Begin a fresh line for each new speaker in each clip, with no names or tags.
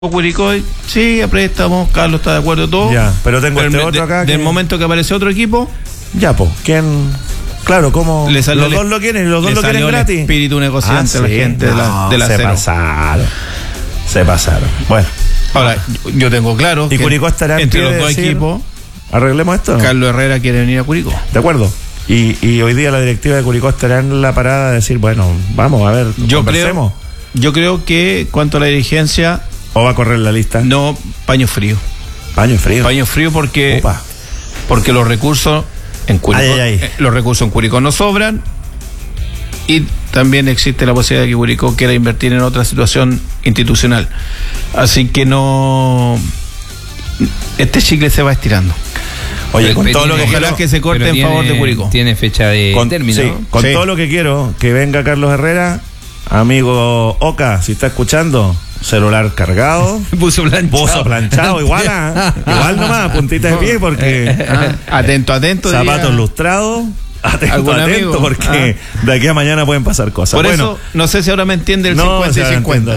Curicó, sí, a préstamo, Carlos está de acuerdo todo.
Ya, pero tengo otro acá.
Del momento que aparece otro equipo.
Ya, pues, ¿quién? Claro, ¿cómo?
Los
dos lo quieren y los dos lo quieren gratis.
El espíritu negociante a la gente de la
se
Cero.
Se pasaron. Bueno.
Ahora, yo tengo claro
y
que
Curicó estará
entre los dos equipos.
Arreglemos esto.
Carlos Herrera quiere venir a Curicó.
De acuerdo. Y hoy día la directiva de Curicó estará en la parada de decir, bueno, vamos a ver, conversemos.
Yo creo que cuanto a la dirigencia.
¿O va a correr la lista?
No, paño frío.
Paño frío.
Paño frío porque los recursos en Curicó, los recursos en Curicó no sobran y también existe la posibilidad de que Curicó quiera invertir en otra situación institucional. Así que no, este chicle se va estirando.
Oye, con todo lo que
ojalá que se corte en favor de Curicó.
Tiene fecha de término.
Sí, con todo lo que quiero que venga Carlos Herrera, amigo Oca, si está escuchando. Celular cargado,
buzo
planchado, igual nomás, puntitas de pie porque
atento,
zapatos lustrados, atento porque de aquí a mañana pueden pasar cosas.
Por eso no sé si ahora me entiende el 50 y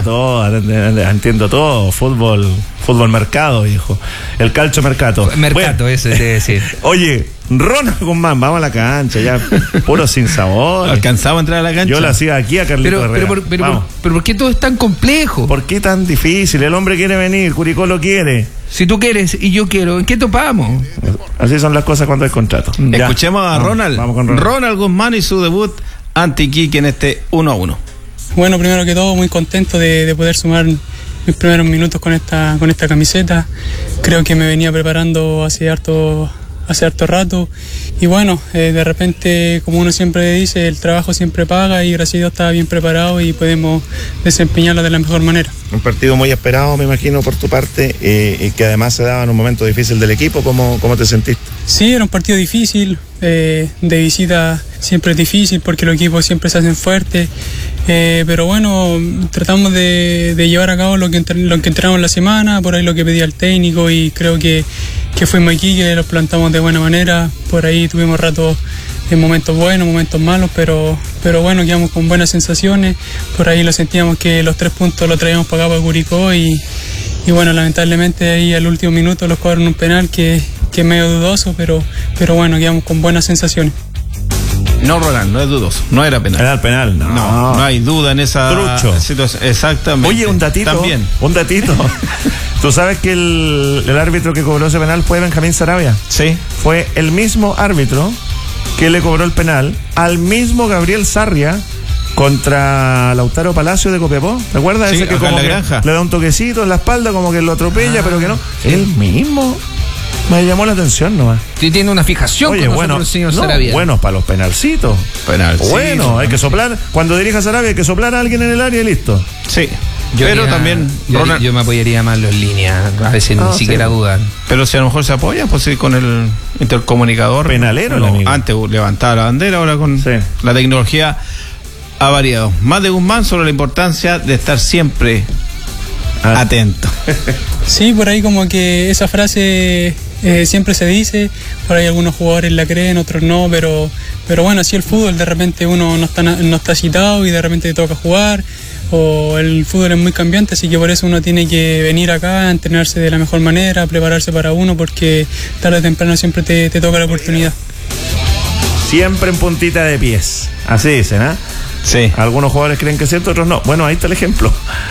50.
Entiendo todo, fútbol mercado, viejo. El calcio mercato.
Mercato, eso debe decir.
Oye, Ronald Guzmán, vamos a la cancha, ya, puro sin sabor.
¿Alcanzaba a entrar a la cancha?
Yo lo hacía aquí a Carlito Herrera.
Pero ¿por qué todo es tan complejo?
¿Por qué tan difícil? El hombre quiere venir, Curicó lo quiere.
Si tú quieres y yo quiero, ¿en qué topamos?
Así son las cosas cuando hay contrato.
Escuchemos a Ronald. Vamos con Ronald Guzmán y su debut ante Iquique en este 1-1.
Bueno, primero que todo, muy contento de poder sumar mis primeros minutos con esta camiseta. Creo que me venía preparando hace harto rato y bueno, de repente, como uno siempre dice, el trabajo siempre paga y gracias a Dios estaba bien preparado y podemos desempeñarlo de la mejor manera.
Un partido muy esperado, me imagino, por tu parte, y que además se daba en un momento difícil del equipo. ¿Cómo te sentiste?
Sí, era un partido difícil, de visita siempre es difícil porque los equipos siempre se hacen fuertes, pero bueno, tratamos de llevar a cabo lo que entrenamos la semana, por ahí lo que pedía el técnico y creo que fuimos aquí, que los plantamos de buena manera. Por ahí tuvimos ratos en momentos buenos, momentos malos, pero bueno, quedamos con buenas sensaciones. Por ahí lo sentíamos que los 3 puntos lo traíamos para acá, para Curicó, y bueno, lamentablemente ahí al último minuto los cobraron un penal que es medio dudoso, pero bueno, quedamos con buenas sensaciones.
No, Roland, no es dudoso, no era penal.
Era el penal,
no hay duda en esa situación. Exactamente.
Oye, un datito.
También.
Un datito. ¿Tú sabes que el árbitro que cobró ese penal fue Benjamín Sarabia?
Sí.
Fue el mismo árbitro que le cobró el penal al mismo Gabriel Sarria contra Lautaro Palacio de Copiapó. ¿Te acuerdas?
Sí,
ese que como
la
que
granja
le da un toquecito en la espalda, como que lo atropella, pero que no. El mismo. Me llamó la atención nomás.
Sí, tiene una fijación.
Oye,
con nosotros, el señor Sarabia.
Bueno, para los penalcitos. Bueno, hay que soplar. Cuando dirija Sarabia hay que soplar a alguien en el área y listo.
Sí. Pero también
yo me apoyaría más en las líneas. A veces ni siquiera dudan.
Pero si a lo mejor se apoya, pues sí, con el intercomunicador.
Penalero,
antes levantaba la bandera, ahora con la tecnología ha variado. Más de Guzmán sobre la importancia de estar siempre atento.
Sí, por ahí como que esa frase siempre se dice, por ahí algunos jugadores la creen, otros no, pero bueno, así el fútbol, de repente uno no está citado y de repente te toca jugar, o el fútbol es muy cambiante, así que por eso uno tiene que venir acá a entrenarse de la mejor manera, prepararse para uno, porque tarde o temprano siempre te toca la oportunidad.
Siempre en puntita de pies, así dicen, ¿ah?
Sí.
Algunos jugadores creen que es cierto, otros no. Bueno, ahí está el ejemplo.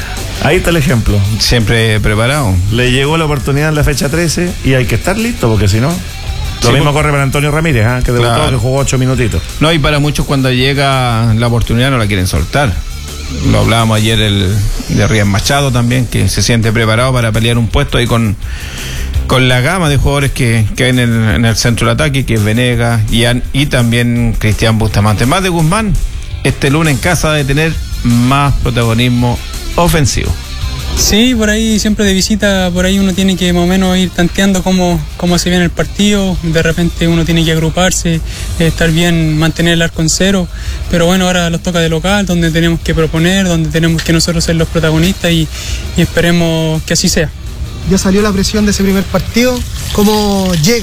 Siempre preparado.
Le llegó la oportunidad en la fecha 13 y hay que estar listo, porque si no... Lo mismo corre para Antonio Ramírez, que debutó, que jugó 8 minutitos.
No, y para muchos cuando llega la oportunidad no la quieren soltar. Lo hablábamos ayer de Riyad Machado también, que se siente preparado para pelear un puesto ahí con la gama de jugadores que hay en el centro del ataque, que es Venegas, y también Cristian Bustamante. Más de Guzmán, este lunes en casa de tener más protagonismo ofensivo.
Sí, por ahí siempre de visita, por ahí uno tiene que más o menos ir tanteando cómo se viene el partido. De repente uno tiene que agruparse, estar bien, mantener el arco en cero, pero bueno, ahora los toca de local, donde tenemos que proponer, donde tenemos que nosotros ser los protagonistas y esperemos que así sea.
Ya salió la presión de ese primer partido. ¿Cómo llegas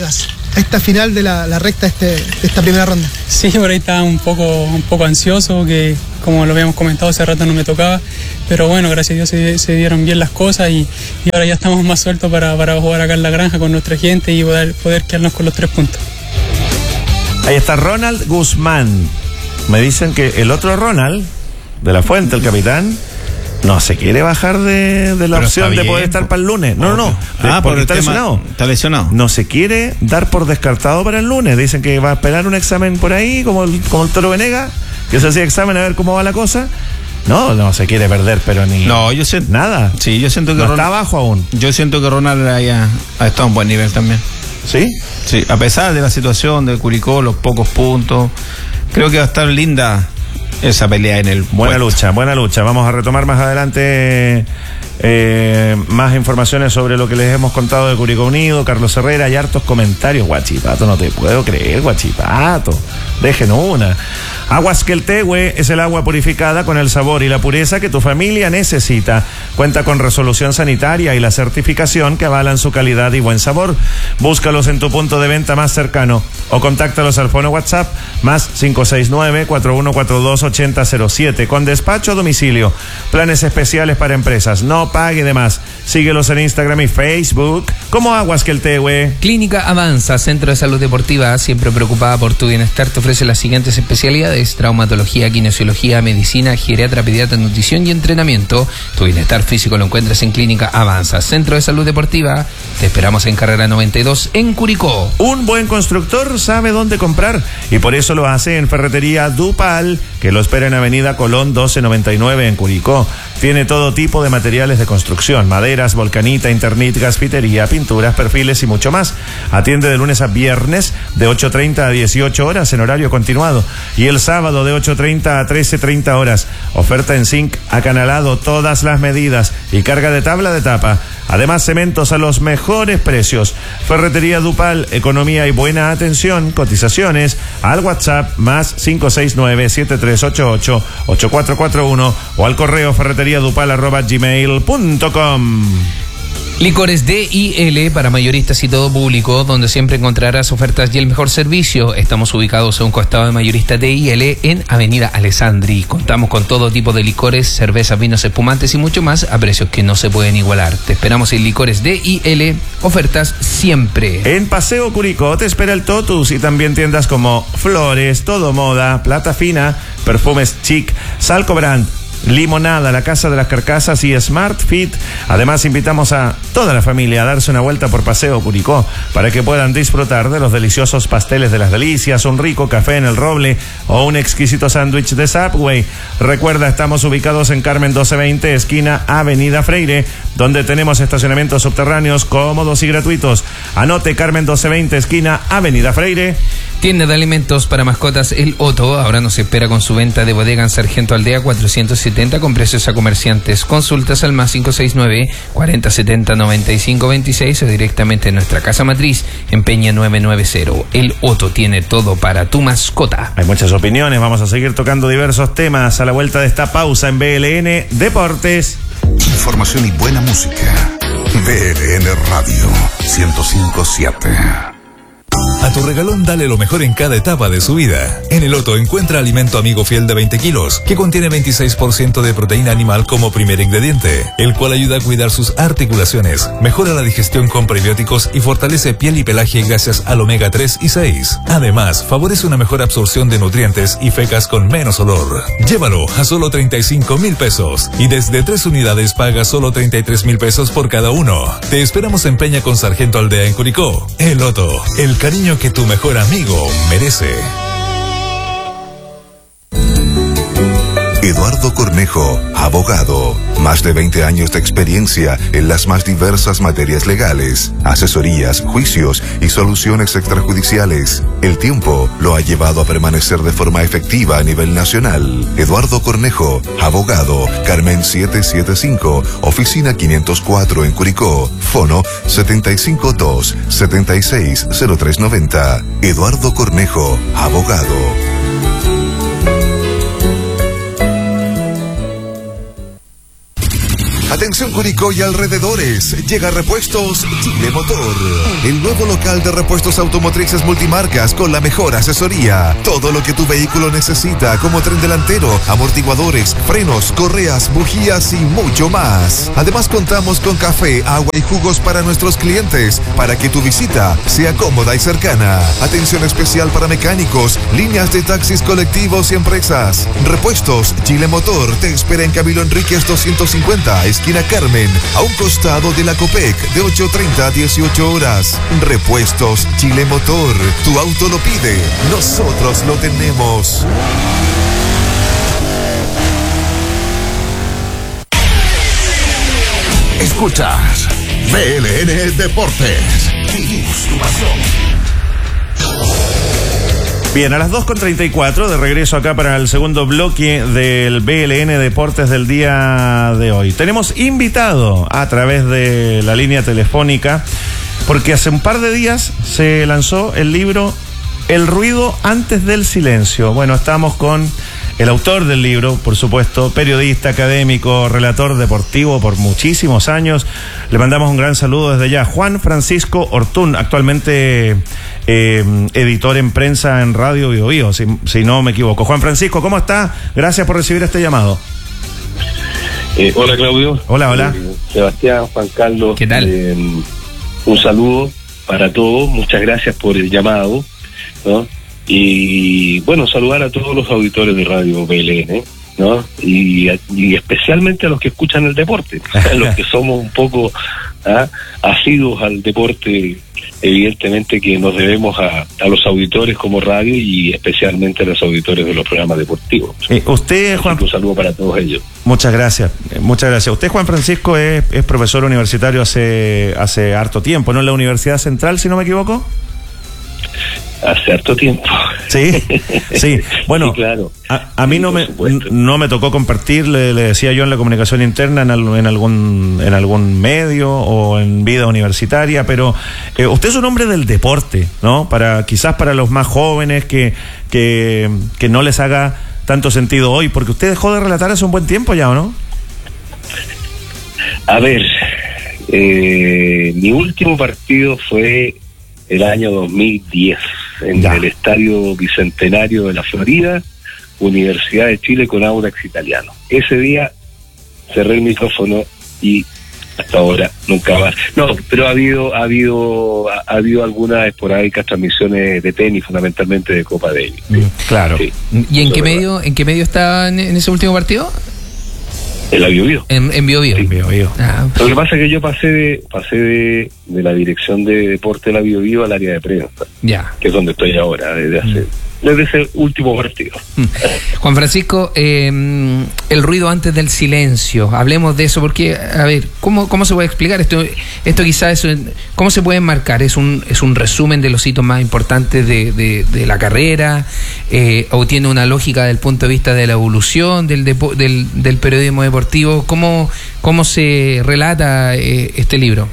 esta final de la recta de esta primera ronda?
Sí, por ahí estaba un poco ansioso, que como lo habíamos comentado hace rato no me tocaba, pero bueno, gracias a Dios se dieron bien las cosas y ahora ya estamos más sueltos para jugar acá en la granja con nuestra gente y poder quedarnos con los 3 puntos.
Ahí está Ronald Guzmán. Me dicen que el otro Ronald, de la Fuente, el capitán, no se quiere bajar de la
pero
opción de poder estar para el lunes. No. Porque está lesionado.
Está lesionado.
No se quiere dar por descartado para el lunes. Dicen que va a esperar un examen por ahí, como el Toro Venega, que se hacía examen a ver cómo va la cosa. No se quiere perder, pero ni...
No, yo siento...
Nada.
Sí, yo siento que
no está abajo aún.
Yo siento que Ronald ha estado a un buen nivel también.
¿Sí?
Sí, a pesar de la situación de Curicó, los pocos puntos, creo que va a estar linda esa pelea en el...
Buena lucha. Vamos a retomar más adelante más informaciones sobre lo que les hemos contado de Curicó Unido. Carlos Herrera, y hartos comentarios. Guachipato, no te puedo creer, Guachipato. Dejen una. Aguas Queltehue es el agua purificada con el sabor y la pureza que tu familia necesita. Cuenta con resolución sanitaria y la certificación que avalan su calidad y buen sabor. Búscalos en tu punto de venta más cercano o contáctalos al fono WhatsApp más 569-4142-8007 con despacho a domicilio. Planes especiales para empresas. No pague de más. Síguelos en Instagram y Facebook como Aguas Queltehue.
Clínica Avanza, Centro de Salud Deportiva, siempre preocupada por tu bienestar, te ofrece las siguientes especialidades: traumatología, kinesiología, medicina, geriatra, pediatra, nutrición y entrenamiento. Tu bienestar físico lo encuentras en Clínica Avanza, Centro de Salud Deportiva. Te esperamos en Carrera 92 en Curicó.
Un buen constructor sabe dónde comprar y por eso lo hace en Ferretería Dupal, que lo espera en Avenida Colón 1299 en Curicó. Tiene todo tipo de materiales de construcción: maderas, volcanita, internit, gasfitería, pinturas, perfiles y mucho más. Atiende de lunes a viernes de 8:30 a 18 horas en horario continuado y el sábado de 8:30 a 13:30 horas. Oferta en zinc acanalado, todas las medidas y carga de tabla de tapa. Además, cementos a los mejores precios. Ferretería Dupal, economía y buena atención. Cotizaciones al WhatsApp más 569-7388-8441 o al correo ferreteriadupal@gmail.com.
Licores D&L para mayoristas y todo público, donde siempre encontrarás ofertas y el mejor servicio. Estamos ubicados a un costado de mayorista D&L en Avenida Alessandri. Contamos con todo tipo de licores, cervezas, vinos, espumantes y mucho más a precios que no se pueden igualar. Te esperamos en Licores D&L, ofertas siempre.
En Paseo Curicó te espera el Totus y también tiendas como Flores, Todo Moda, Plata Fina, Perfumes Chic, Salco Brand, Limonada, La Casa de las Carcasas y Smart Fit. Además, invitamos a toda la familia a darse una vuelta por Paseo Curicó para que puedan disfrutar de los deliciosos pasteles de las delicias, un rico café en el Roble o un exquisito sándwich de Subway. Recuerda, estamos ubicados en Carmen 1220, esquina Avenida Freire, donde tenemos estacionamientos subterráneos cómodos y gratuitos. Anote: Carmen 1220, esquina Avenida Freire.
Tienda de alimentos para mascotas El Otto ahora nos espera con su venta de bodega en Sargento Aldea 470 con precios a comerciantes. Consultas al más 569-4070-9526 o directamente en nuestra casa matriz en Peña 990. El Otto tiene todo para tu mascota.
Hay muchas opiniones, vamos a seguir tocando diversos temas a la vuelta de esta pausa en BLN Deportes.
Información y buena música. BLN Radio 105.7.
A tu regalón dale lo mejor en cada etapa de su vida. En el Otto encuentra alimento amigo fiel de 20 kilos, que contiene 26% de proteína animal como primer ingrediente, el cual ayuda a cuidar sus articulaciones, mejora la digestión con prebióticos y fortalece piel y pelaje gracias al omega 3 y 6. Además, favorece una mejor absorción de nutrientes y fecas con menos olor. Llévalo a solo 35,000 pesos y desde 3 unidades paga solo 33,000 pesos por cada uno. Te esperamos en Peña con Sargento Aldea en Curicó. El Otto, el cariño que tu mejor amigo merece.
Eduardo Cornejo, abogado. Más de 20 años de experiencia en las más diversas materias legales, asesorías, juicios y soluciones extrajudiciales. El tiempo lo ha llevado a permanecer de forma efectiva a nivel nacional. Eduardo Cornejo, abogado. Carmen 775, oficina 504 en Curicó. Fono 752-760390. Eduardo Cornejo, abogado. Atención Curicó y alrededores, llega Repuestos Chile Motor, el nuevo local de repuestos automotrices multimarcas con la mejor asesoría. Todo lo que tu vehículo necesita, como tren delantero, amortiguadores, frenos, correas, bujías y mucho más. Además contamos con café, agua y jugos para nuestros clientes, para que tu visita sea cómoda y cercana. Atención especial para mecánicos, líneas de taxis colectivos y empresas. Repuestos Chile Motor te espera en Camilo Enríquez 250, esquina Carmen, a un costado de la Copec, de 8:30 a 18 horas. Repuestos Chile Motor, tu auto lo pide, nosotros lo tenemos.
Escuchas BLN Deportes. Vivimos tu pasión.
Bien, a las 2:34 de regreso acá para el segundo bloque del BLN Deportes del día de hoy. Tenemos invitado a través de la línea telefónica porque hace un par de días se lanzó el libro El ruido antes del silencio. Bueno, estamos con el autor del libro, por supuesto, periodista, académico, relator deportivo por muchísimos años. Le mandamos un gran saludo desde ya. Juan Francisco Ortún, actualmente editor en prensa en Radio Bio Bio, si no me equivoco. Juan Francisco, ¿cómo está? Gracias por recibir este llamado.
Hola, Claudio.
Hola.
Sebastián, Juan Carlos.
¿Qué tal?
Un saludo para todos. Muchas gracias por el llamado, ¿no? Y bueno, saludar a todos los auditores de Radio BLN, ¿no? Y especialmente a los que escuchan el deporte, a los que somos un poco asiduos al deporte. Evidentemente que nos debemos a los auditores como radio y especialmente a los auditores de los programas deportivos.
Usted, Juan,
un saludo para todos ellos.
Muchas gracias. Usted, Juan Francisco, es profesor universitario hace harto tiempo, ¿no? En la Universidad Central, si no me equivoco.
Hace harto tiempo.
Sí. Bueno,
sí, claro.
A mí no me tocó compartir, le decía yo, en la comunicación interna en algún medio o en vida universitaria, pero usted es un hombre del deporte, ¿no? Quizás para los más jóvenes que no les haga tanto sentido hoy, porque usted dejó de relatar hace un buen tiempo ya, ¿o no?
A ver, mi último partido fue el año 2010 en el Estadio Bicentenario de la Florida, Universidad de Chile con Audax Italiano. Ese día cerré el micrófono y hasta ahora nunca más. No, pero ha habido algunas esporádicas transmisiones de tenis, fundamentalmente de Copa Davis.
Claro.
Sí.
¿Y en qué medio estaba en ese último partido?
En la Bio Bio.
En Bio Bio.
Sí.
Bio Bio.
Lo que pasa es que yo pasé de la dirección de deporte de la Bio Bio al área de prensa.
Ya.
Que es donde estoy ahora, desde ese último partido.
Juan Francisco, el ruido antes del silencio, hablemos de eso, porque, a ver, ¿cómo se puede explicar esto? Esto quizás ¿cómo se puede enmarcar? ¿Es un resumen de los hitos más importantes de la carrera? ¿O tiene una lógica desde el punto de vista de la evolución del periodismo deportivo? ¿Cómo se relata este libro?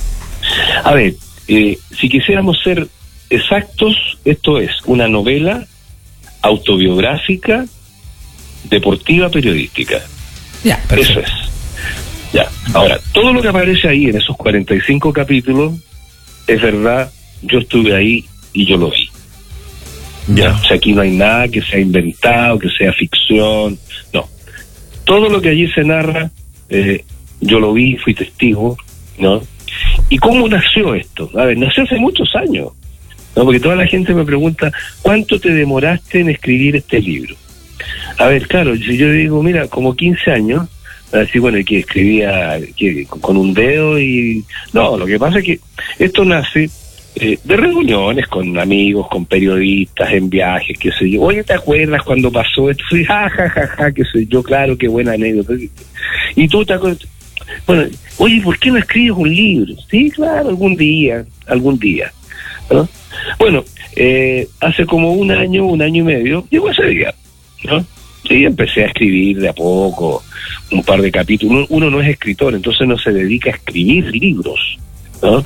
A ver, si quisiéramos ser exactos, esto es una novela autobiográfica, deportiva, periodística.
Ya, perfecto.
Eso es. Ya. Ahora, todo lo que aparece ahí en esos 45 capítulos es verdad, yo estuve ahí y yo lo vi. Ya. O sea, aquí no hay nada que sea inventado, que sea ficción, no. Todo lo que allí se narra, yo lo vi, fui testigo, ¿no? ¿Y cómo nació esto? A ver, nació hace muchos años. No, porque toda la gente me pregunta, ¿cuánto te demoraste en escribir este libro? A ver, claro, si yo digo, mira, como 15 años, así, bueno, que escribía con un dedo y... No, lo que pasa es que esto nace de reuniones con amigos, con periodistas, en viajes, qué sé yo. Oye, ¿te acuerdas cuando pasó esto? Sí, ja, qué sé yo, claro, qué buena anécdota. Y tú te acuerdas... Bueno, oye, ¿por qué no escribes un libro? Sí, claro, algún día, ¿no? Bueno, hace como un año y medio, llegó ese día, ¿no? Sí, empecé a escribir de a poco, un par de capítulos. Uno no es escritor, entonces no se dedica a escribir libros, ¿no?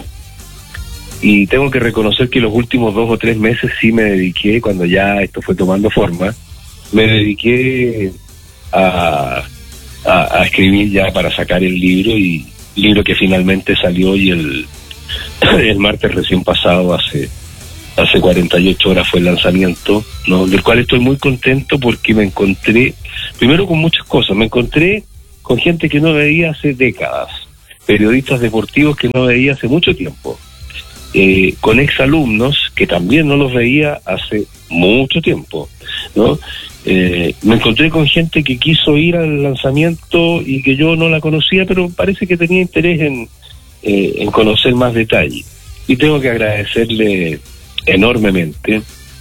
Y tengo que reconocer que los últimos 2 o 3 meses sí me dediqué, cuando ya esto fue tomando forma, me dediqué a a escribir ya para sacar el libro que finalmente salió, y el martes recién pasado, hace 48 horas fue el lanzamiento, ¿no? Del cual estoy muy contento, porque me encontré primero con muchas cosas. Me encontré con gente que no veía hace décadas, periodistas deportivos que no veía hace mucho tiempo, con exalumnos que también no los veía hace mucho tiempo, ¿no? Me encontré con gente que quiso ir al lanzamiento y que yo no la conocía, pero parece que tenía interés en conocer más detalle. Y tengo que agradecerle enormemente,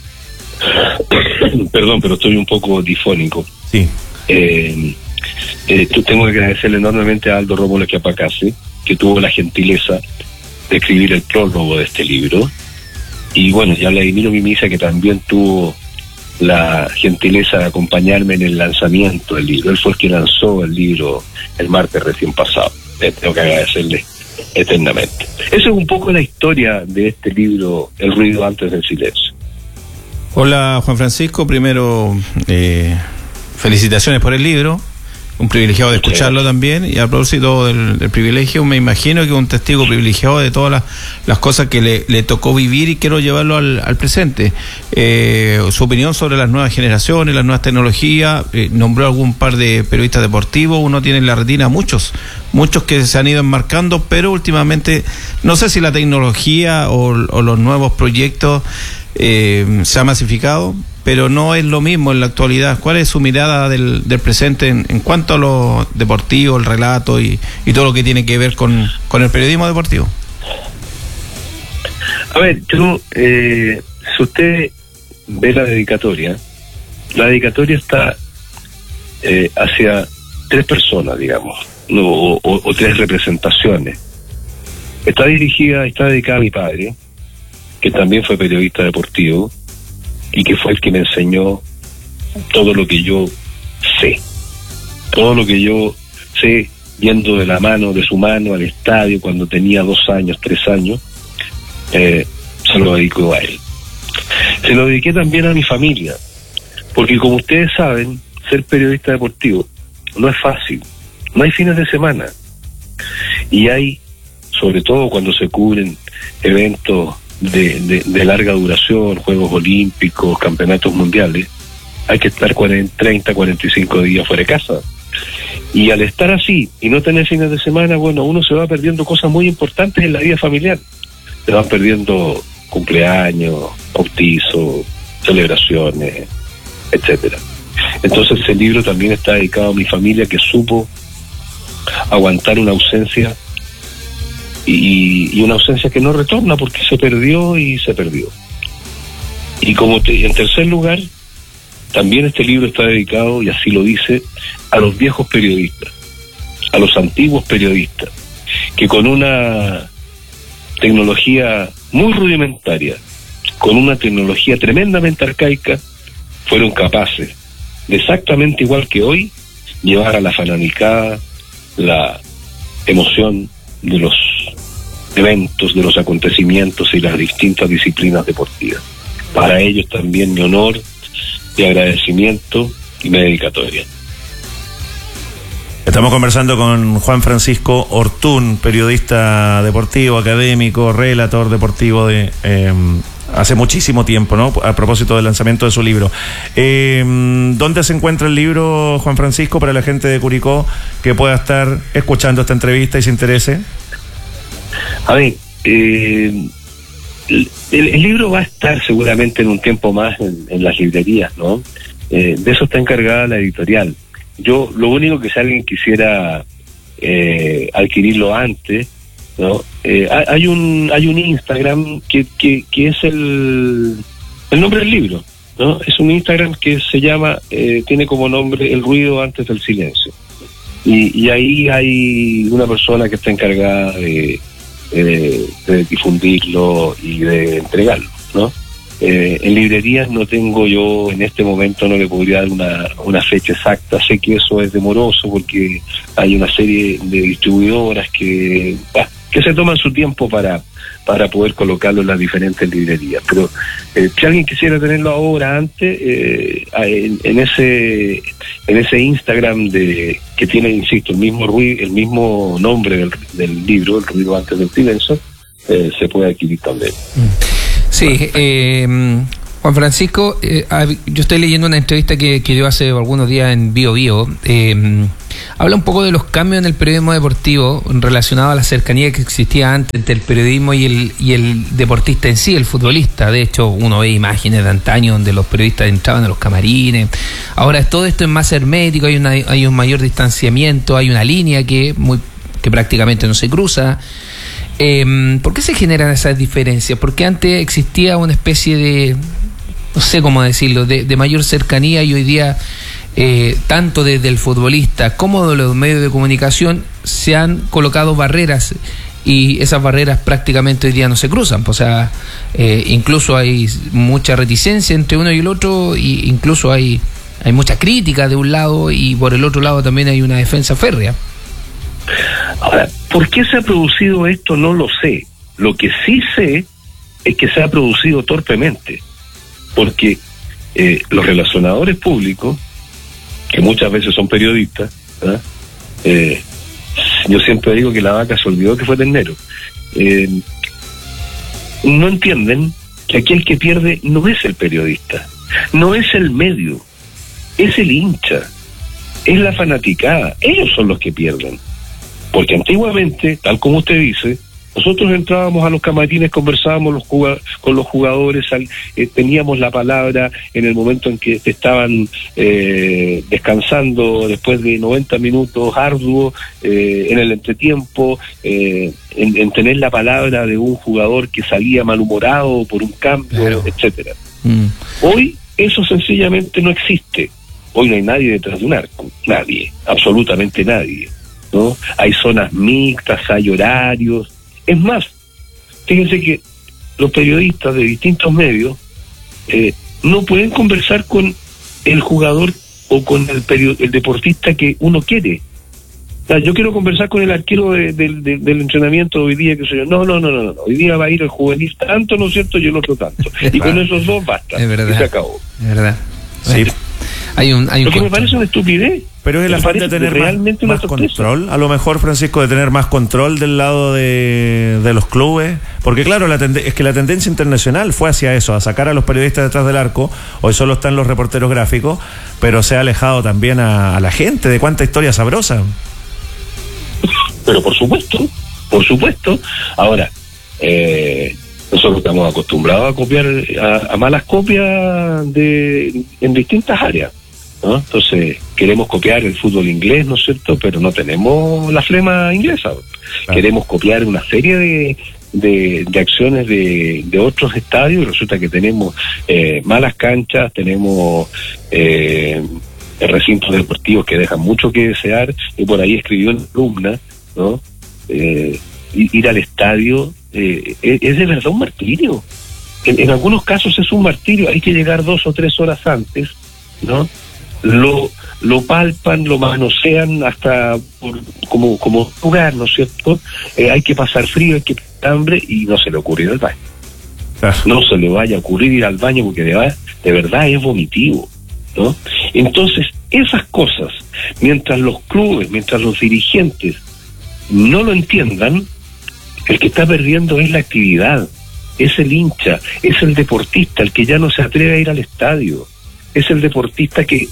perdón, pero estoy un poco difónico.
Sí.
Tengo que agradecerle enormemente a Aldo Rómulo Chiapacase, que tuvo la gentileza de escribir el prólogo de este libro, y bueno, ya Vladimiro Mimisa, que también tuvo la gentileza de acompañarme en el lanzamiento del libro. Él fue el que lanzó el libro el martes recién pasado. Tengo que agradecerle eternamente. Esa es un poco la historia de este libro, El ruido antes del silencio.
Hola, Juan Francisco. Primero, felicitaciones por el libro. Un privilegiado de escucharlo también, y a propósito del privilegio, me imagino que es un testigo privilegiado de todas las cosas que le tocó vivir, y quiero llevarlo al presente. Su opinión sobre las nuevas generaciones, las nuevas tecnologías. Nombró algún par de periodistas deportivos. Uno tiene en la retina muchos que se han ido enmarcando, pero últimamente no sé si la tecnología o los nuevos proyectos se ha masificado, pero no es lo mismo en la actualidad. ¿Cuál es su mirada del presente en cuanto a lo deportivo, el relato y todo lo que tiene que ver con el periodismo deportivo?
A ver, si usted ve la dedicatoria está hacia tres personas, digamos, o tres representaciones. Está dedicada a mi padre, que también fue periodista deportivo, y que fue el que me enseñó todo lo que yo sé. Todo lo que yo sé, yendo de su mano al estadio cuando tenía 2 años, 3 años, se lo dedico a él. Se lo dediqué también a mi familia, porque como ustedes saben, ser periodista deportivo no es fácil. No hay fines de semana. Y hay, sobre todo cuando se cubren eventos de larga duración, Juegos Olímpicos, Campeonatos Mundiales, hay que estar 30, 45 días fuera de casa. Y al estar así y no tener fines de semana, bueno, uno se va perdiendo cosas muy importantes en la vida familiar. Se van perdiendo cumpleaños, bautizos, celebraciones, etcétera. Entonces ese libro también está dedicado a mi familia, que supo aguantar una ausencia, y una ausencia que no retorna, porque se perdió. Y en tercer lugar, también este libro está dedicado, y así lo dice, a los viejos periodistas, a los antiguos periodistas, que con una tecnología muy rudimentaria, con una tecnología tremendamente arcaica, fueron capaces de, exactamente igual que hoy, llevar a la fanaticada la emoción de los eventos, de los acontecimientos y las distintas disciplinas deportivas. Para ellos también mi honor y agradecimiento y mi dedicatoria.
Estamos conversando con Juan Francisco Ortún, periodista deportivo, académico, relator deportivo de hace muchísimo tiempo, ¿no? A propósito del lanzamiento de su libro. ¿Dónde se encuentra el libro, Juan Francisco, para la gente de Curicó que pueda estar escuchando esta entrevista y se interese?
A ver, el libro va a estar seguramente en un tiempo más en las librerías, ¿no? De eso está encargada la editorial. Yo, lo único que si alguien quisiera adquirirlo antes, ¿no? Hay un Instagram que es el nombre del libro, ¿no? Es un Instagram que se llama, tiene como nombre El ruido antes del silencio. Y ahí hay una persona que está encargada de difundirlo y de entregarlo, ¿no? En librerías no tengo yo, en este momento no le podría dar una fecha exacta. Sé que eso es demoroso porque hay una serie de distribuidoras que que se toman su tiempo para poder colocarlo en las diferentes librerías. Pero si alguien quisiera tenerlo ahora, antes, en ese Instagram que tiene, insisto, el mismo nombre del libro, El ruido antes del silencio, se puede adquirir también.
Sí, Juan Francisco, yo estoy leyendo una entrevista que dio hace algunos días en Bio Bio. Habla un poco de los cambios en el periodismo deportivo relacionado a la cercanía que existía antes entre el periodismo y el deportista en sí, el futbolista. De hecho, uno ve imágenes de antaño donde los periodistas entraban a los camarines. Ahora todo esto es más hermético, hay un mayor distanciamiento, hay una línea que prácticamente no se cruza. ¿Por qué se generan esas diferencias? Porque antes existía una especie de, no sé cómo decirlo, de mayor cercanía, y hoy día tanto desde el futbolista como de los medios de comunicación se han colocado barreras, y esas barreras prácticamente hoy día no se cruzan. O sea, incluso hay mucha reticencia entre uno y el otro, y incluso hay mucha crítica de un lado, y por el otro lado también hay una defensa férrea.
Ahora, ¿por qué se ha producido esto? No lo sé. Lo que sí sé es que se ha producido torpemente, porque los relacionadores públicos, que muchas veces son periodistas, ¿verdad? Yo siempre digo que la vaca se olvidó que fue ternero. No entienden que aquí el que pierde no es el periodista, no es el medio, es el hincha, es la fanaticada. Ellos son los que pierden. Porque antiguamente, tal como usted dice, nosotros entrábamos a los camarines, conversábamos con los jugadores, teníamos la palabra en el momento en que estaban descansando después de 90 minutos arduos, en el entretiempo, en tener la palabra de un jugador que salía malhumorado por un cambio, claro, etcétera. Hoy eso sencillamente no existe. Hoy no hay nadie detrás de un arco, nadie, absolutamente nadie, ¿no? Hay zonas mixtas, hay horarios. Es más, fíjense que los periodistas de distintos medios no pueden conversar con el jugador o con el deportista que uno quiere. O sea, yo quiero conversar con el arquero del entrenamiento de hoy día, que soy yo. No. Hoy día va a ir el juvenil tanto, ¿no es cierto? Y el otro tanto. Y con esos dos basta.
Es verdad.
Y se acabó.
Es verdad.
Sí.
Hay un
Lo que me parece una estupidez.
Pero es el afán de tener más control, a lo mejor, Francisco, de tener más control del lado de los clubes, porque claro, es que la tendencia internacional fue hacia eso, a sacar a los periodistas detrás del arco. Hoy solo están los reporteros gráficos, pero se ha alejado también a la gente de cuánta historia sabrosa.
Pero por supuesto. Ahora, nosotros estamos acostumbrados a copiar, a malas copias en distintas áreas, ¿no? Entonces queremos copiar el fútbol inglés, ¿no es cierto? Pero no tenemos la flema inglesa. Claro. Queremos copiar una serie de acciones de otros estadios, y resulta que tenemos malas canchas, tenemos recintos deportivos que dejan mucho que desear, y por ahí escribió en columna, ¿no? Ir al estadio es de verdad un martirio. En algunos casos es un martirio, hay que llegar 2 o 3 horas antes, ¿no? Lo palpan, lo manosean hasta como lugar, ¿no es cierto? Hay que pasar frío, hay que pasar hambre, y no se le ocurre ir al baño. No se le vaya a ocurrir ir al baño, porque de verdad es vomitivo, ¿no? Entonces, esas cosas, mientras los clubes, mientras los dirigentes no lo entiendan, el que está perdiendo es la actividad, es el hincha, es el deportista, el que ya no se atreve a ir al estadio, es el deportista y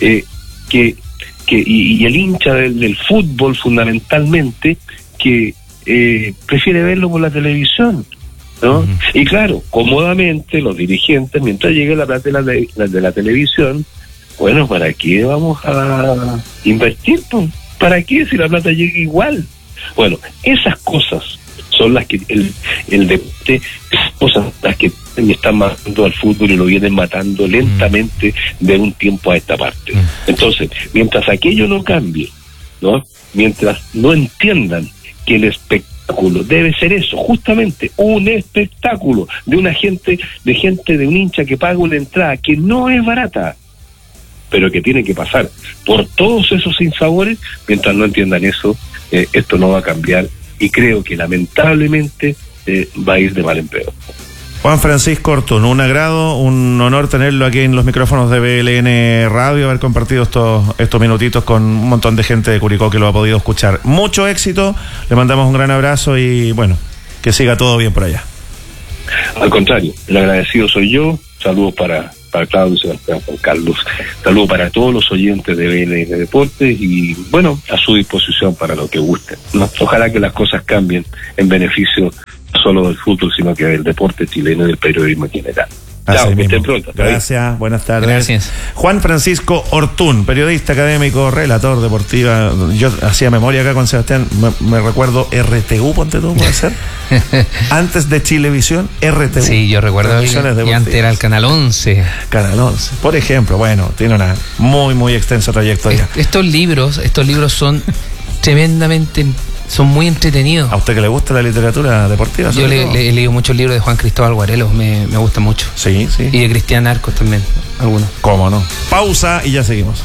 el hincha del fútbol fundamentalmente, que prefiere verlo por la televisión, ¿no? Uh-huh. Y claro, cómodamente los dirigentes, mientras llegue la plata de la televisión, bueno, ¿para qué vamos a invertir? ¿Para qué si la plata llega igual? Bueno, esas cosas son las que el deporte, cosas las que están matando al fútbol, y lo vienen matando lentamente de un tiempo a esta parte. Entonces, mientras aquello no cambie, ¿no? Mientras no entiendan que el espectáculo debe ser eso, justamente un espectáculo de de un hincha que paga una entrada que no es barata, pero que tiene que pasar por todos esos sinsabores, mientras no entiendan eso, esto no va a cambiar, y creo que lamentablemente va a ir de mal en peor.
Juan Francisco Ortún, un agrado, un honor tenerlo aquí en los micrófonos de BLN Radio, haber compartido estos minutitos con un montón de gente de Curicó que lo ha podido escuchar. Mucho éxito, le mandamos un gran abrazo y bueno, que siga todo bien por allá.
Al contrario, el agradecido soy yo. Saludos para Claudio, Sebastián, Juan Carlos. Saludos para todos los oyentes de BLN Deportes y bueno, a su disposición para lo que guste. Ojalá que las cosas cambien en beneficio no solo del fútbol, sino que del deporte chileno y del periodismo en general. Chao, que estén pronto.
Gracias, buenas tardes.
Gracias.
Juan Francisco Ortún, periodista académico, relator deportiva. Yo hacía memoria acá con Sebastián, me recuerdo RTU, ponte tú, puede ser. Antes de Chilevisión, RTU.
Sí, yo recuerdo y antes era el Canal 11.
Canal 11, por ejemplo. Bueno, tiene una muy extensa trayectoria.
Estos libros son tremendamente... Son muy entretenidos.
¿A usted que le gusta la literatura deportiva?
Yo le he leído muchos libros de Juan Cristóbal Guarelos, me gusta mucho.
Sí.
Y de Cristian Arcos también, algunos.
¿Cómo no? Pausa y ya seguimos.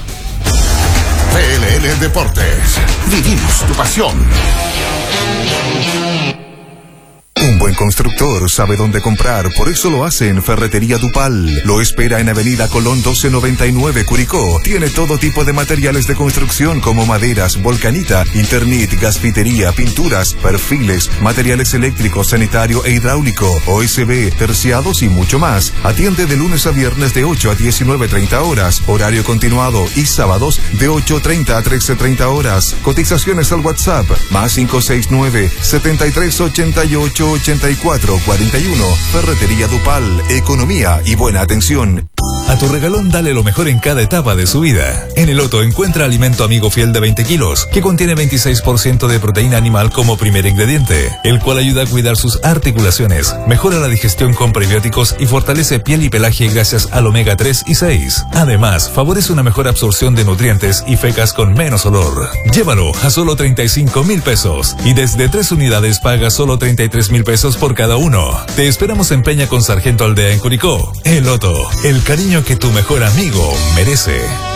BLN Deportes. Vivimos tu pasión.
Un buen constructor sabe dónde comprar, por eso lo hace en Ferretería Dupal. Lo espera en Avenida Colón 1299, Curicó. Tiene todo tipo de materiales de construcción como maderas, volcanita, Internet, gasfitería, pinturas, perfiles, materiales eléctricos, sanitario e hidráulico, OSB, terciados y mucho más. Atiende de lunes a viernes de 8 a 19:30 horas, horario continuado, y sábados de 8:30 a 13:30 horas. Cotizaciones al WhatsApp, más 569-7388-8441. Ferretería Dupal, economía y buena atención.
A tu regalón dale lo mejor en cada etapa de su vida. En el Loto encuentra alimento amigo fiel de 20 kilos, que contiene 26% de proteína animal como primer ingrediente, el cual ayuda a cuidar sus articulaciones, mejora la digestión con prebióticos y fortalece piel y pelaje gracias al omega 3 y 6. Además, favorece una mejor absorción de nutrientes y fecas con menos olor. Llévalo a solo 35,000 pesos y desde 3 unidades paga solo 33,000 pesos por cada uno. Te esperamos en Peña con Sargento Aldea en Curicó. El Loto, el cariño que tu mejor amigo merece.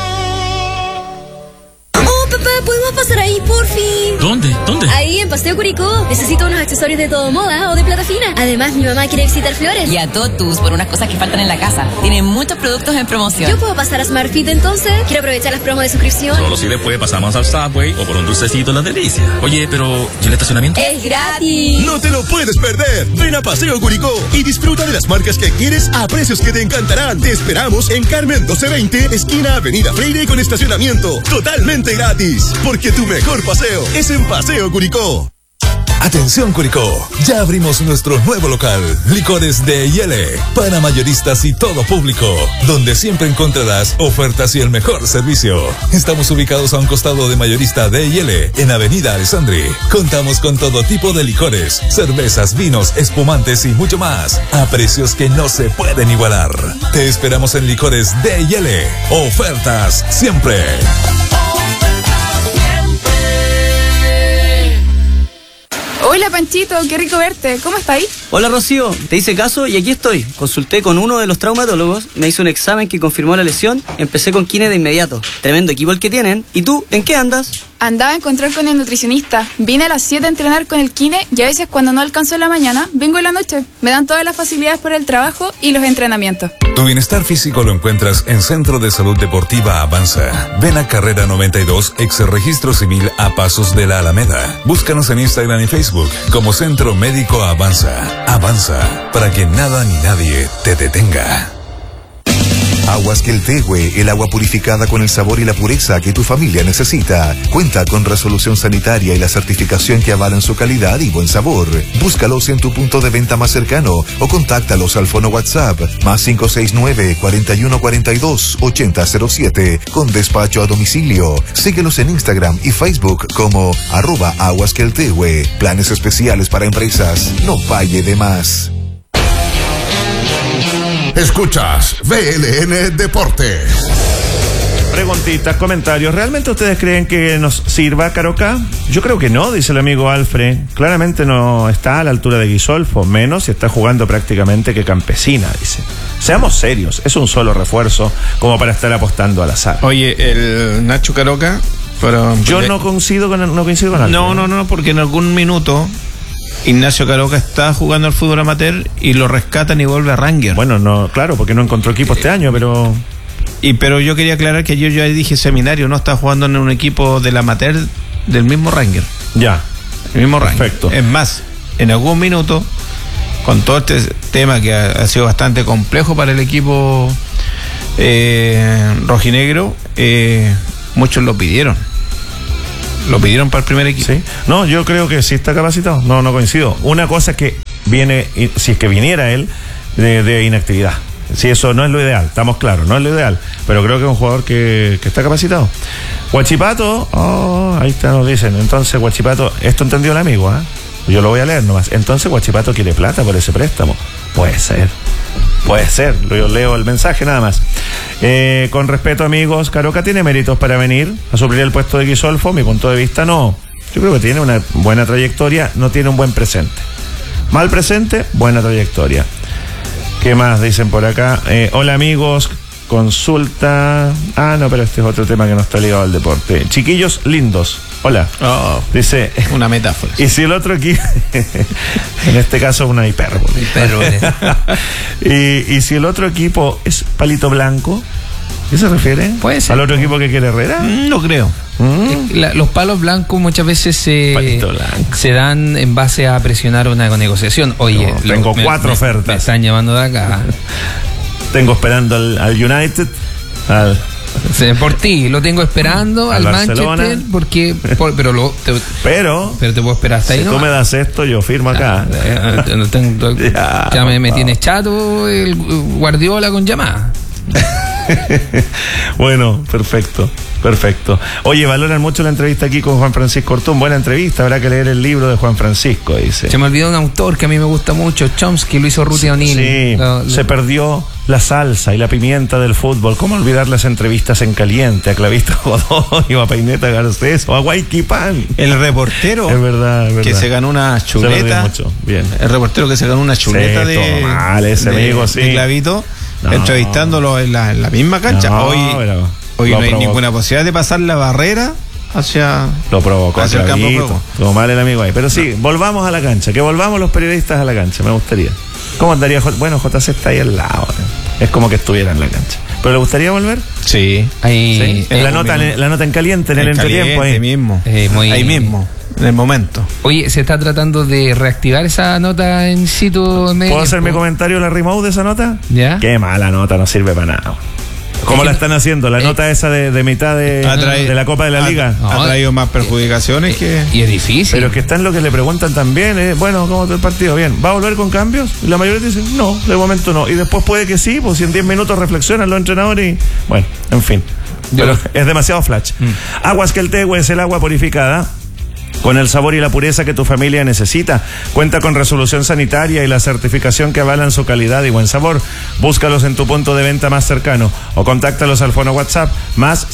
Oh, papá, ¿podemos pasar ahí, por fin?
¿Dónde?
Ahí, en Paseo Curicó. Necesito unos accesorios de todo moda o de plata fina. Además, mi mamá quiere visitar Flores.
Y a Totus por unas cosas que faltan en la casa. Tienen muchos productos en promoción.
¿Yo puedo pasar a SmartFit entonces? Quiero aprovechar las promos de suscripción.
Solo si después pasamos al Subway o por un dulcecito en La Delicia. Oye, pero ¿y el estacionamiento?
¡Es gratis!
¡No te lo puedes perder! Ven a Paseo Curicó y disfruta de las marcas que quieres a precios que te encantarán. Te esperamos en Carmen 1220, esquina Avenida Freire, con estacionamiento totalmente gratis. Porque tu mejor paseo es en Paseo Curicó.
Atención Curicó, ya abrimos nuestro nuevo local, Licores D&L, para mayoristas y todo público, donde siempre encontrarás ofertas y el mejor servicio. Estamos ubicados a un costado de Mayorista D&L, en Avenida Alessandri. Contamos con todo tipo de licores, cervezas, vinos, espumantes y mucho más, a precios que no se pueden igualar. Te esperamos en Licores D&L, ofertas siempre.
Hola Panchito, qué rico verte. ¿Cómo estáis?
Hola Rocío, te hice caso y aquí estoy. Consulté con uno de los traumatólogos, me hizo un examen que confirmó la lesión, empecé con kine de inmediato. Tremendo equipo el que tienen. ¿Y tú, en qué andas?
Andaba a encontrar con el nutricionista. Vine a las 7 a entrenar con el kine y a veces cuando no alcanzo en la mañana, vengo en la noche. Me dan todas las facilidades para el trabajo y los entrenamientos.
Tu bienestar físico lo encuentras en Centro de Salud Deportiva Avanza. Ven a Carrera 92, ex Registro Civil a pasos de la Alameda. Búscanos en Instagram y Facebook como Centro Médico Avanza. Avanza, para que nada ni nadie te detenga.
Aguas Queltehue, el agua purificada con el sabor y la pureza que tu familia necesita. Cuenta con resolución sanitaria y la certificación que avalan su calidad y buen sabor. Búscalos en tu punto de venta más cercano o contáctalos al fono WhatsApp más 569-4142-8007 con despacho a domicilio. Síguelos en Instagram y Facebook como @aguasqueltehue. Planes especiales para empresas. No pague de más.
Escuchas BLN Deportes.
Preguntitas, comentarios. ¿Realmente ustedes creen que nos sirva Carocá? Yo creo que no, dice el amigo Alfred. Claramente no está a la altura de Guisolfo, menos si está jugando prácticamente que Campesina, dice. Seamos serios, es un solo refuerzo como para estar apostando al azar.
Oye, el Nacho Carocá Pero
yo no coincido con Alfred.
No, porque en algún minuto Ignacio Caroca está jugando al fútbol amateur y lo rescatan y vuelve a Ranger.
Bueno, no, claro, porque no encontró equipo este año, pero...
Pero yo quería aclarar que yo ya dije Seminario, no está jugando en un equipo del amateur del mismo Ranger.
Ya.
El mismo Ranger.
Perfecto.
Es más, en algún minuto, con todo este tema que ha sido bastante complejo para el equipo rojinegro, muchos lo pidieron. Lo pidieron para el primer equipo.
Sí. No, yo creo que sí está capacitado. No coincido. Una cosa es que viene, si es que viniera él, de inactividad. Si eso no es lo ideal, estamos claros, no es lo ideal. Pero creo que es un jugador que está capacitado. Huachipato, ahí está, nos dicen. Entonces, Huachipato, esto entendió el amigo, yo lo voy a leer nomás. Entonces, Huachipato quiere plata por ese préstamo. Puede ser, yo leo el mensaje nada más. Con respeto, amigos, Caroca tiene méritos para venir a suplir el puesto de Guisolfo. Mi punto de vista, no. Yo creo que tiene una buena trayectoria, no tiene un buen presente. Mal presente, buena trayectoria. ¿Qué más dicen por acá? Hola, amigos, consulta... no, pero este es otro tema que no está ligado al deporte. Chiquillos lindos, hola. Dice...
Una metáfora.
Y si el otro equipo... en este caso una hipérbole. y si el otro equipo es palito blanco, ¿qué se refiere?
Puede ser.
¿Al otro equipo que quiere Herrera?
No creo.
Los palos blancos muchas veces se dan en base a presionar una negociación. Oye,
tengo 4 ofertas.
Me están llevando de acá.
Tengo esperando al United,
por ti, lo tengo esperando al Manchester, porque pero te puedo esperar hasta ahí.
Si tú me das esto, yo firmo acá.
Ya me tienes chato el Guardiola con llamada.
Bueno, perfecto. Oye, valoran mucho la entrevista aquí con Juan Francisco Ortún. Buena entrevista, habrá que leer el libro de Juan Francisco, dice.
Se me olvidó un autor que a mí me gusta mucho, Chomsky, lo hizo Ruti O'Neill.
Sí, se perdió la salsa y la pimienta del fútbol. ¿Cómo olvidar las entrevistas en caliente a Clavista Godoy o a Paineta Garcés o a Guayquipán?
El reportero
es verdad.
Que se ganó una chuleta.
Bien.
El reportero que se ganó una chuleta de Clavito, entrevistándolo en la misma cancha. Hoy no hay ninguna posibilidad de pasar la barrera hacia el campo de juego.
Todo mal el amigo ahí. Pero sí, volvamos a la cancha, que volvamos los periodistas a la cancha, me gustaría. ¿Cómo andaría? Bueno, JC está ahí al lado. Es como que estuviera en la cancha. ¿Pero le gustaría volver?
Sí.
Ahí. La nota en caliente, en el entretiempo.
Ahí mismo. Ahí mismo. En el momento.
Oye, se está tratando de reactivar esa nota en situ.
¿Puedo hacer mi comentario, la remote de esa nota?
¿Ya?
Qué mala nota, no sirve para nada. ¿Cómo la están haciendo? La nota esa de mitad de la Copa de la Liga.
Ha traído más perjudicaciones que...
Y es difícil.
Pero que está en lo que le preguntan también. Bueno, ¿cómo está el partido? Bien. ¿Va a volver con cambios? Y la mayoría dicen, no, de momento no. Y después puede que sí, pues si en 10 minutos reflexionan los entrenadores y... Bueno, en fin. Pero es demasiado flash. Aguas Queltehue es el agua purificada con el sabor y la pureza que tu familia necesita. Cuenta con resolución sanitaria y la certificación que avalan su calidad y buen sabor. Búscalos en tu punto de venta más cercano o contáctalos al fono WhatsApp más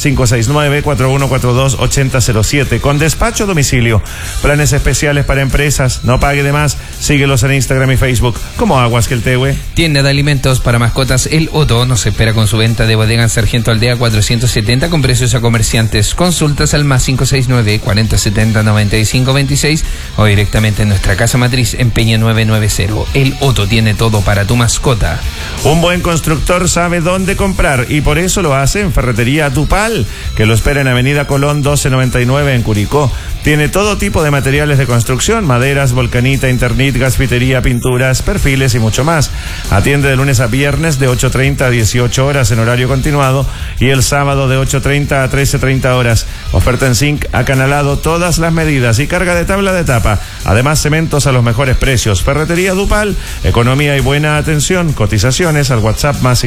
569-4142-8007 con despacho a domicilio. Planes especiales para empresas. No pague de más. Síguelos en Instagram y Facebook como Aguas Queltehue.
Tienda de alimentos para mascotas El Otto nos espera con su venta de bodega en Sargento Aldea 470 con precios a comerciantes. Consultas al más 569-4070-9526 o directamente en nuestra casa matriz en Peña 990. El Otto tiene todo para tu mascota.
Un buen constructor sabe dónde comprar y por eso lo hace en Ferretería Dupal, que lo espera en Avenida Colón 1299 en Curicó. Tiene todo tipo de materiales de construcción, maderas, volcanita, Internit, gasfitería, pinturas, perfiles y mucho más. Atiende de lunes a viernes de 8:30 a 18 horas en horario continuado y el sábado de 8:30 a 13:30 horas. Oferta en zinc acanalado, todas las medidas y carga de tabla de tapa. Además, cementos a los mejores precios. Ferretería Dupal, economía y buena atención. Cotizaciones al WhatsApp más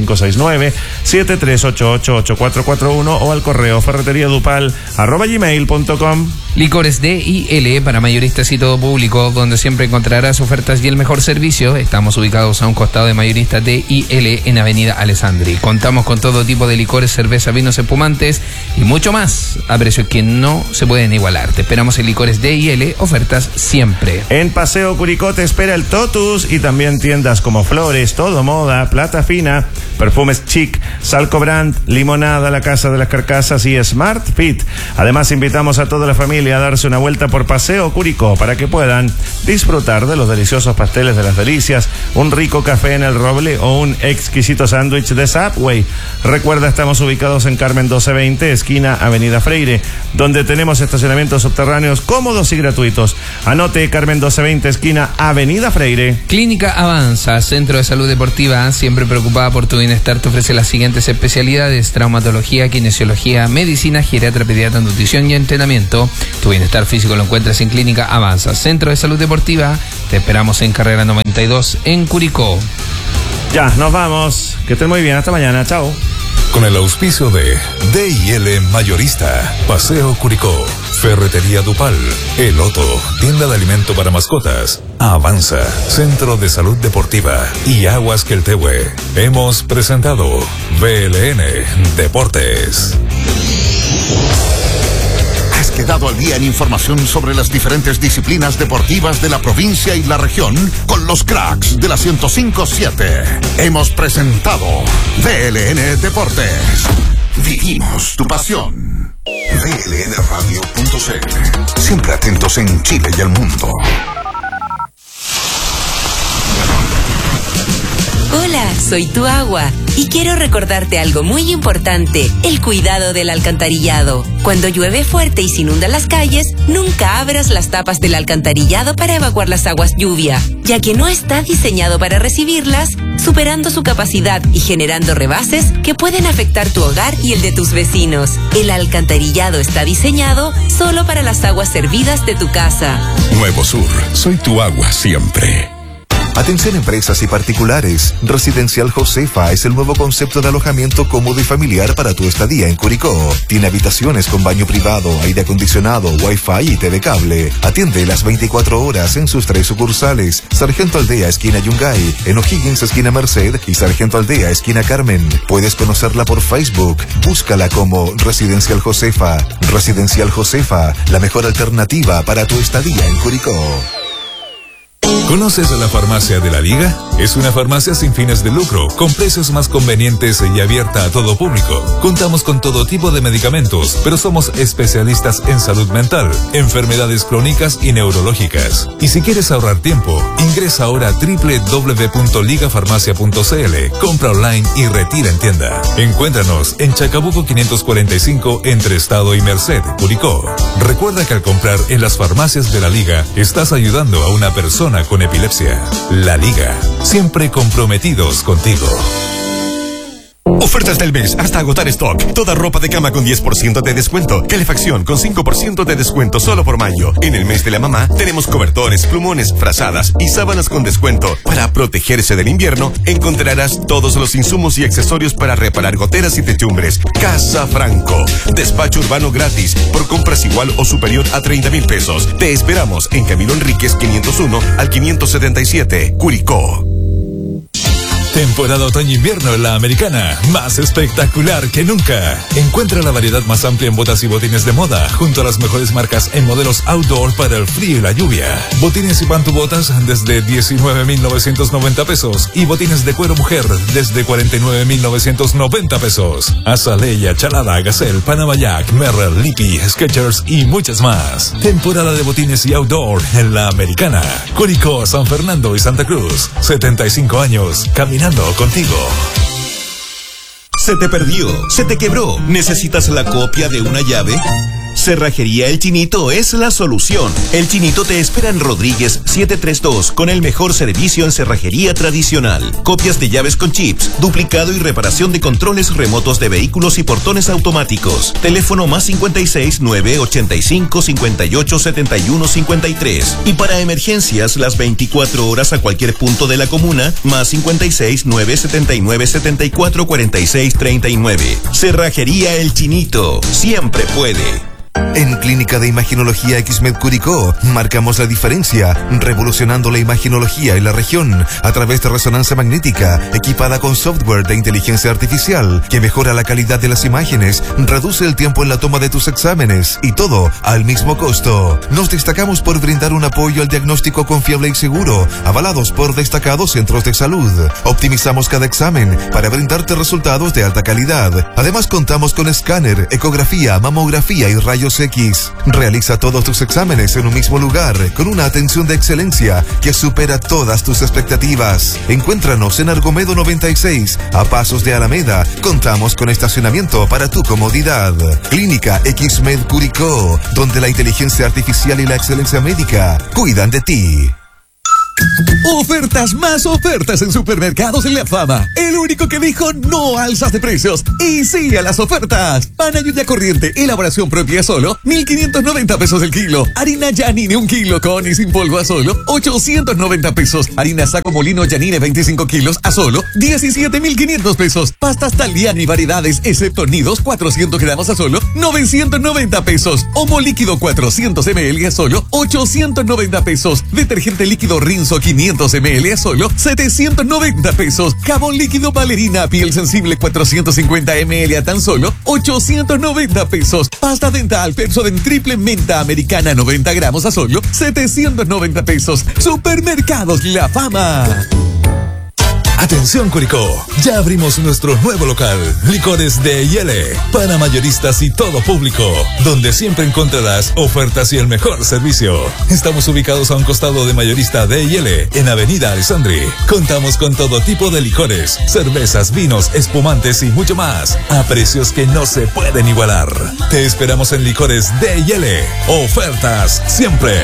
569-7388-8441 o al correo ferreteriadupal@gmail.com.
Licores D&L para mayoristas y todo público, donde siempre encontrarás ofertas y el mejor servicio. Estamos ubicados a un costado de mayoristas D&L en Avenida Alessandri. Contamos con todo tipo de licores, cerveza, vinos espumantes y mucho más a precios que no se pueden igualar. Te esperamos en Licores D&L, ofertas siempre siempre.
En Paseo Curicó te espera el Totus y también tiendas como Flores, Todo Moda, Plata Fina, Perfumes Chic, Salco Brand, Limonada, La Casa de las Carcasas y Smart Fit. Además, invitamos a toda la familia a darse una vuelta por Paseo Curicó para que puedan disfrutar de los deliciosos pasteles de las delicias, un rico café en el Roble o un exquisito sándwich de Subway. Recuerda, estamos ubicados en Carmen 1220, esquina Avenida Freire, donde tenemos estacionamientos subterráneos cómodos y gratuitos. Anote: Carmen 1220, esquina Avenida Freire.
Clínica Avanza, Centro de Salud Deportiva, siempre preocupada por tu bienestar, te ofrece las siguientes especialidades: traumatología, kinesiología, medicina, geriatra, pediatra, nutrición y entrenamiento. Tu bienestar físico lo encuentras en Clínica Avanza, Centro de Salud Deportiva. Te esperamos en Carrera 92 en Curicó.
Ya, nos vamos. Que estén muy bien. Hasta mañana. Chao.
Con el auspicio de D&L Mayorista, Paseo Curicó, Ferretería Dupal, El Otto, tienda de alimento para mascotas, Avanza, Centro de Salud Deportiva y Aguas Queltehue. Hemos presentado VLN Deportes.
Has quedado al día en información sobre las diferentes disciplinas deportivas de la provincia y la región con los cracks de la 105.7. Hemos presentado VLN Deportes. Vivimos tu pasión. VLNradio.cl. Siempre atentos en Chile y el mundo.
Hola, soy tu agua y quiero recordarte algo muy importante: el cuidado del alcantarillado. Cuando llueve fuerte y se inundan las calles, nunca abras las tapas del alcantarillado para evacuar las aguas lluvia, ya que no está diseñado para recibirlas, superando su capacidad y generando rebases que pueden afectar tu hogar y el de tus vecinos. El alcantarillado está diseñado solo para las aguas servidas de tu casa.
Nuevo Sur, soy tu agua siempre.
Atención empresas y particulares. Residencial Josefa es el nuevo concepto de alojamiento cómodo y familiar para tu estadía en Curicó. Tiene habitaciones con baño privado, aire acondicionado, wifi y TV cable. Atiende las 24 horas en sus 3 sucursales: Sargento Aldea, esquina Yungay, en O'Higgins, esquina Merced, y Sargento Aldea, esquina Carmen. Puedes conocerla por Facebook. Búscala como Residencial Josefa. Residencial Josefa, la mejor alternativa para tu estadía en Curicó.
¿Conoces la Farmacia de la Liga? Es una farmacia sin fines de lucro, con precios más convenientes y abierta a todo público. Contamos con todo tipo de medicamentos, pero somos especialistas en salud mental, enfermedades crónicas y neurológicas. Y si quieres ahorrar tiempo, ingresa ahora a www.ligafarmacia.cl, compra online y retira en tienda. Encuéntranos en Chacabuco 545, entre Estado y Merced, Curicó. Recuerda que al comprar en las farmacias de la Liga, estás ayudando a una persona con epilepsia. La Liga, siempre comprometidos contigo.
Ofertas del mes hasta agotar stock. Toda ropa de cama con 10% de descuento. Calefacción con 5% de descuento solo por mayo. En el mes de la mamá tenemos cobertores, plumones, frazadas y sábanas con descuento. Para protegerse del invierno, encontrarás todos los insumos y accesorios para reparar goteras y techumbres. Casa Franco. Despacho urbano gratis por compras igual o superior a 30,000 pesos. Te esperamos en Camilo Enríquez 501 al 577, Curicó.
Temporada otoño-invierno en La Americana, más espectacular que nunca. Encuentra la variedad más amplia en botas y botines de moda, junto a las mejores marcas en modelos outdoor para el frío y la lluvia. Botines y pantubotas desde 19,990 pesos y botines de cuero mujer desde 49,990 pesos. Azalea, Chalada, Gazelle, Panama Jack, Merrell, Lippy, Skechers y muchas más. Temporada de botines y outdoor en La Americana. Curicó, San Fernando y Santa Cruz. 75 años, caminando contigo.
¿Se te perdió? ¿Se te quebró? ¿Necesitas la copia de una llave? Cerrajería El Chinito es la solución. El Chinito te espera en Rodríguez 732 con el mejor servicio en cerrajería tradicional. Copias de llaves con chips, duplicado y reparación de controles remotos de vehículos y portones automáticos. Teléfono más 56 985 58 71 53. Y para emergencias las 24 horas a cualquier punto de la comuna, más 56 979 74 46 39. Cerrajería El Chinito. Siempre puede.
En Clínica de Imaginología XMED Curicó marcamos la diferencia, revolucionando la imaginología en la región a través de resonancia magnética, equipada con software de inteligencia artificial que mejora la calidad de las imágenes, reduce el tiempo en la toma de tus exámenes y todo al mismo costo. Nos destacamos por brindar un apoyo al diagnóstico confiable y seguro, avalados por destacados centros de salud. Optimizamos cada examen para brindarte resultados de alta calidad. Además contamos con escáner, ecografía, mamografía y rayos X. Realiza todos tus exámenes en un mismo lugar, con una atención de excelencia que supera todas tus expectativas. Encuéntranos en Argomedo 96, a pasos de Alameda. Contamos con estacionamiento para tu comodidad. Clínica XMED Curicó, donde la inteligencia artificial y la excelencia médica cuidan de ti.
Ofertas más ofertas en Supermercados La Fama. El único que dijo no alzas de precios y sí a las ofertas. Pan Ayuya corriente, elaboración propia solo 1.590 pesos el kilo. Harina Yanine 1 kilo con y sin polvo a solo 890 pesos. Harina Saco Molino Yanine 25 kilos a solo 17.500 pesos. Pastas Taliani variedades excepto nidos 400 gramos a solo 990 pesos. Homo líquido 400 ml a solo 890 pesos. Detergente líquido Rinzo 500 ml a solo 790 pesos. Jabón líquido Valerina piel sensible 450 ml a tan solo 890 pesos. Pasta dental Pepsodent triple menta americana 90 gramos a solo 790 pesos. Supermercados La Fama.
Atención Curicó, ya abrimos nuestro nuevo local, Licores D&L, para mayoristas y todo público, donde siempre encontrarás ofertas y el mejor servicio. Estamos ubicados a un costado de Mayorista D&L, en Avenida Alessandri. Contamos con todo tipo de licores, cervezas, vinos, espumantes y mucho más, a precios que no se pueden igualar. Te esperamos en Licores D&L, ofertas siempre.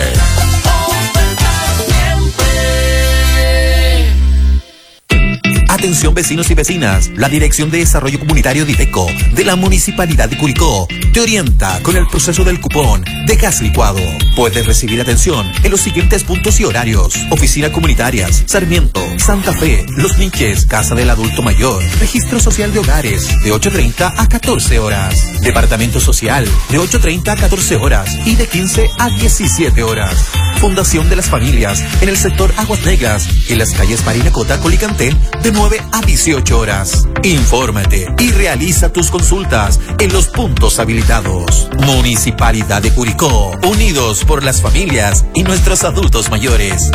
Atención vecinos y vecinas, la Dirección de Desarrollo Comunitario DIDECO de la Municipalidad de Curicó te orienta con el proceso del cupón de gas licuado. Puedes recibir atención en los siguientes puntos y horarios: Oficina Comunitarias, Sarmiento, Santa Fe, Los Niches, Casa del Adulto Mayor, Registro Social de Hogares, de 8:30 a 14 horas. Departamento Social, de 8:30 a 14 horas y de 15 a 17 horas. Fundación de las Familias, en el sector Aguas Negras, en las calles Parinacota, Colicantén, de 9 a 18 horas. Infórmate y realiza tus consultas en los puntos habilitados. Municipalidad de Curicó, unidos por las familias y nuestros adultos mayores.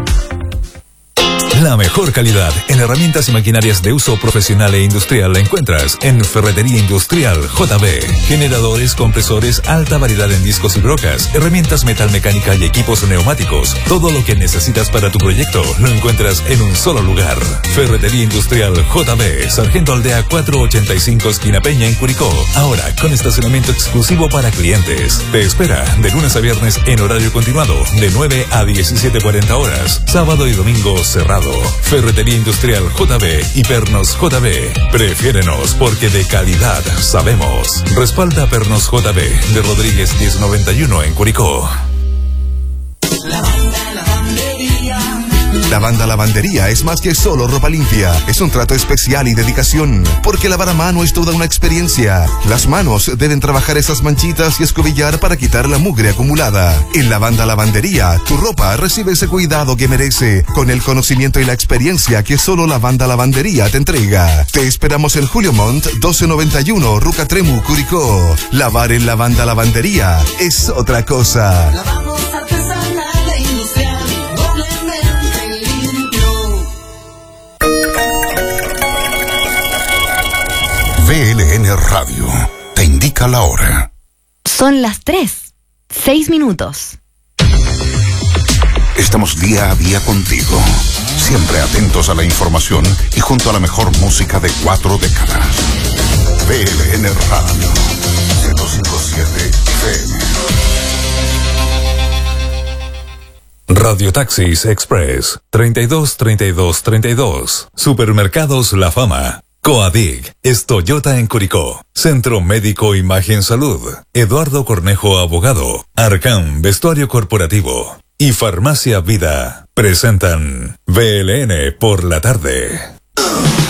La mejor calidad en herramientas y maquinarias de uso profesional e industrial la encuentras en Ferretería Industrial JB. Generadores, compresores, alta variedad en discos y brocas, herramientas metalmecánica y equipos neumáticos. Todo lo que necesitas para tu proyecto lo encuentras en un solo lugar. Ferretería Industrial JB, Sargento Aldea 485 esquina Peña en Curicó. Ahora con estacionamiento exclusivo para clientes. Te espera de lunes a viernes en horario continuado de 9 a 17:40 horas. Sábado y domingo cerrado. Ferretería Industrial JB y Pernos JB. Prefiérenos porque de calidad sabemos. Respalda Pernos JB de Rodríguez 1091 en Curicó.
Lavanda Lavandería es más que solo ropa limpia. Es un trato especial y dedicación, porque lavar a mano es toda una experiencia. Las manos deben trabajar esas manchitas y escobillar para quitar la mugre acumulada. En Lavanda Lavandería, tu ropa recibe ese cuidado que merece, con el conocimiento y la experiencia que solo Lavanda Lavandería te entrega. Te esperamos en Julio Montt 1291, Ruca Tremu, Curicó. Lavar en Lavanda Lavandería es otra cosa.
VLN Radio te indica la hora.
Son las 3:06.
Estamos día a día contigo, siempre atentos a la información y junto a la mejor música de 4 décadas. VLN Radio 105.7 FM.
Radio Taxis Express 32 32 32. Supermercados La Fama. Coadig, es Toyota en Curicó. Centro Médico Imagen Salud. Eduardo Cornejo Abogado. Arcam Vestuario Corporativo. Y Farmacia Vida presentan VLN por la tarde.